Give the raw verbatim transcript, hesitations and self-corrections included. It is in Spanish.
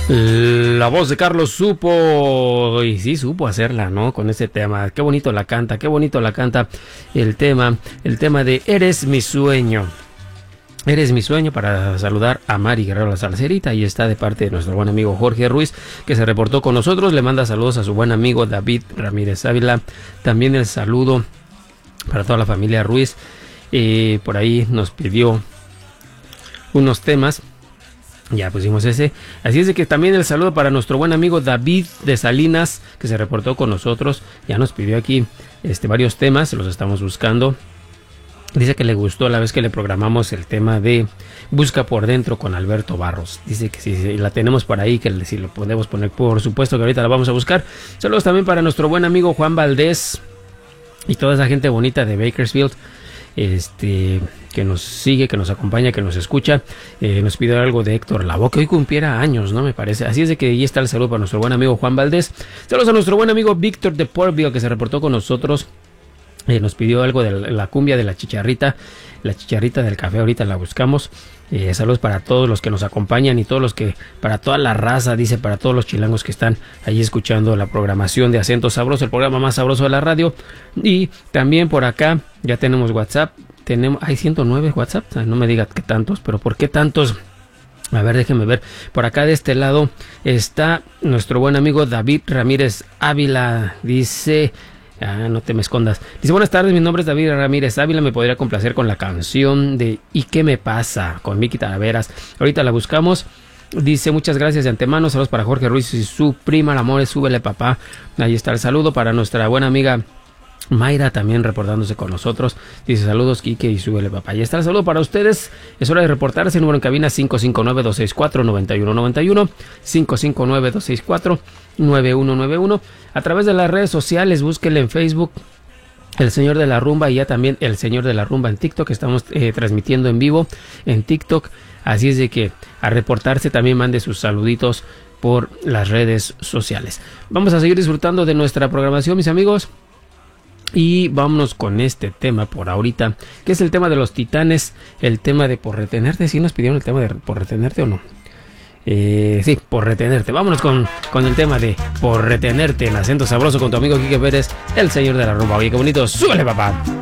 La voz de Carlos supo, y sí supo hacerla, ¿no? Con ese tema, qué bonito la canta, qué bonito la canta el tema, el tema de Eres mi sueño. Eres mi sueño, para saludar a Mari Guerrero la Salcerita, y está de parte de nuestro buen amigo Jorge Ruiz, que se reportó con nosotros. Le manda saludos a su buen amigo David Ramírez Ávila, también el saludo para toda la familia Ruiz. Eh, por ahí nos pidió unos temas. Ya pusimos ese. Así es de que también el saludo para nuestro buen amigo David de Salinas, que se reportó con nosotros. Ya nos pidió aquí este, varios temas, los estamos buscando. Dice que le gustó la vez que le programamos el tema de Busca por Dentro con Alberto Barros. Dice que si, si la tenemos por ahí, que si lo podemos poner, por supuesto que ahorita la vamos a buscar. Saludos también para nuestro buen amigo Juan Valdés y toda esa gente bonita de Bakersfield, este, que nos sigue, que nos acompaña, que nos escucha. Eh, nos pide algo de Héctor Lavoe, que hoy cumpliera años, ¿no? Me parece. Así es de que ahí está el saludo para nuestro buen amigo Juan Valdés. Saludos a nuestro buen amigo Víctor de Portville, que se reportó con nosotros. Eh, nos pidió algo de la, la cumbia de la chicharrita, la chicharrita del café, ahorita la buscamos. Eh, saludos para todos los que nos acompañan y todos los que, para toda la raza, dice, para todos los chilangos que están ahí escuchando la programación de Acento Sabroso, el programa más sabroso de la radio. Y también por acá ya tenemos WhatsApp, tenemos, hay ciento nueve WhatsApp, no me digas que tantos, pero ¿por qué tantos? A ver, déjenme ver. Por acá de este lado está nuestro buen amigo David Ramírez Ávila, dice... Ah, no te me escondas. Dice, buenas tardes, mi nombre es David Ramírez Ávila, me podría complacer con la canción de ¿Y qué me pasa? Con Miki Taveras. Ahorita la buscamos. Dice, muchas gracias de antemano, saludos para Jorge Ruiz y su prima, el amor es súbele papá. Ahí está el saludo para nuestra buena amiga Mayra, también reportándose con nosotros. Dice, saludos Quique y súbele papá. Ahí está el saludo para ustedes. Es hora de reportarse. El número en cabina cinco cinco nueve, dos seis cuatro, nueve uno nueve uno, cinco cinco nueve, dos seis cuatro, nueve uno nueve uno. A través de las redes sociales, búsquenle en Facebook El Señor de la Rumba, y ya también El Señor de la Rumba en TikTok. Estamos eh, transmitiendo en vivo en TikTok. Así es de que a reportarse también mande sus saluditos por las redes sociales. Vamos a seguir disfrutando de nuestra programación, mis amigos. Y vámonos con este tema por ahorita, que es el tema de los Titanes, el tema de Por Retenerte. ¿Sí nos pidieron el tema de Por Retenerte o no? Eh, sí, Por Retenerte. Vámonos con, con el tema de Por Retenerte en Acento Sabroso con tu amigo Quique Pérez, el señor de la rumba. Oye, qué bonito. ¡Súbele, papá!